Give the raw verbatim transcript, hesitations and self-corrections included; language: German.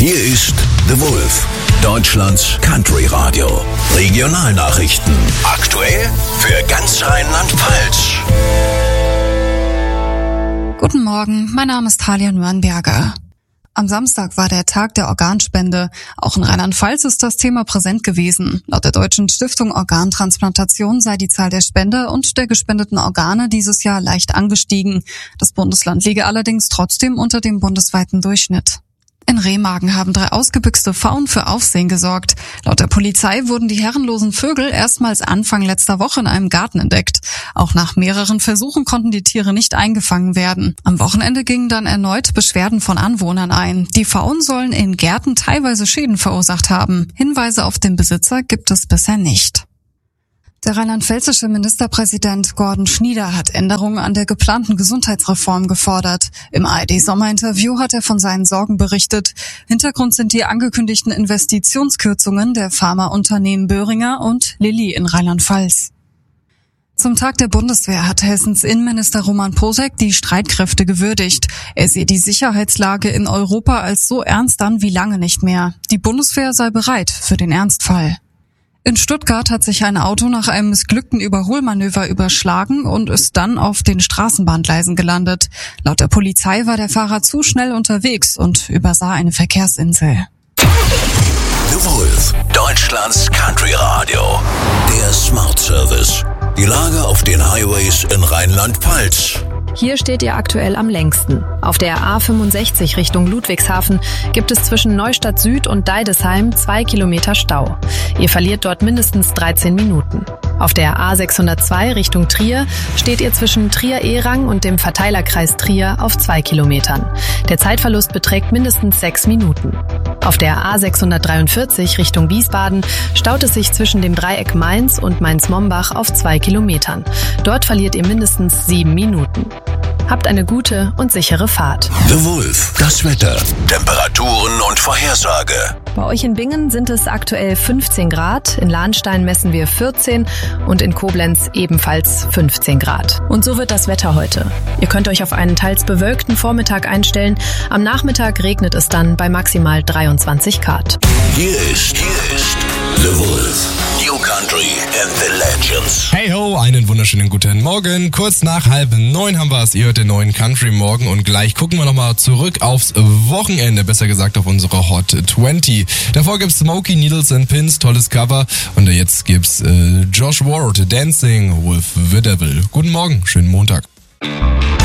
Hier ist The Wolf, Deutschlands Country Radio. Regionalnachrichten. Aktuell für ganz Rheinland-Pfalz. Guten Morgen, mein Name ist Talia Nürnberger. Am Samstag war der Tag der Organspende. Auch in Rheinland-Pfalz ist das Thema präsent gewesen. Laut der Deutschen Stiftung Organtransplantation sei die Zahl der Spender und der gespendeten Organe dieses Jahr leicht angestiegen. Das Bundesland liege allerdings trotzdem unter dem bundesweiten Durchschnitt. In Remagen haben drei ausgebüxte Pfauen für Aufsehen gesorgt. Laut der Polizei wurden die herrenlosen Vögel erstmals Anfang letzter Woche in einem Garten entdeckt. Auch nach mehreren Versuchen konnten die Tiere nicht eingefangen werden. Am Wochenende gingen dann erneut Beschwerden von Anwohnern ein. Die Pfauen sollen in Gärten teilweise Schäden verursacht haben. Hinweise auf den Besitzer gibt es bisher nicht. Der rheinland-pfälzische Ministerpräsident Gordon Schnieder hat Änderungen an der geplanten Gesundheitsreform gefordert. Im A R D-Sommerinterview hat er von seinen Sorgen berichtet. Hintergrund sind die angekündigten Investitionskürzungen der Pharmaunternehmen Boehringer und Lilly in Rheinland-Pfalz. Zum Tag der Bundeswehr hat Hessens Innenminister Roman Posek die Streitkräfte gewürdigt. Er sehe die Sicherheitslage in Europa als so ernst an wie lange nicht mehr. Die Bundeswehr sei bereit für den Ernstfall. In Stuttgart hat sich ein Auto nach einem missglückten Überholmanöver überschlagen und ist dann auf den Straßenbahngleisen gelandet. Laut der Polizei war der Fahrer zu schnell unterwegs und übersah eine Verkehrsinsel. The Wolf, Deutschlands Country Radio. Der Smart Service. Die Lage auf den Highways in Rheinland-Pfalz. Hier steht ihr aktuell am längsten. Auf der A fünfundsechzig Richtung Ludwigshafen gibt es zwischen Neustadt Süd und Deidesheim zwei Kilometer Stau. Ihr verliert dort mindestens dreizehn Minuten. Auf der A sechshundertzwei Richtung Trier steht ihr zwischen Trier-Ehrang und dem Verteilerkreis Trier auf zwei Kilometern. Der Zeitverlust beträgt mindestens sechs Minuten. Auf der A sechshundertdreiundvierzig Richtung Wiesbaden staut es sich zwischen dem Dreieck Mainz und Mainz-Mombach auf zwei Kilometern. Dort verliert ihr mindestens sieben Minuten. Habt eine gute und sichere Fahrt. The Wolf, das Wetter, Temperaturen und Vorhersage. Bei euch in Bingen sind es aktuell fünfzehn Grad, in Lahnstein messen wir vierzehn und in Koblenz ebenfalls fünfzehn Grad. Und so wird das Wetter heute. Ihr könnt euch auf einen teils bewölkten Vormittag einstellen. Am Nachmittag regnet es dann bei maximal dreiundzwanzig Grad. Hier ist, hier ist The Wolf. New Country and the Legends. Hey ho, einen wunderschönen guten Morgen. Kurz nach halb neun haben wir es. Ihr hört den neuen Country Morgen und gleich gucken wir nochmal zurück aufs Wochenende, besser gesagt auf unsere Hot zwanzig. Davor gibt's Smokey Needles and Pins, tolles Cover. Und jetzt gibt's äh, Josh Ward, Dancing with the Devil. Guten Morgen, schönen Montag.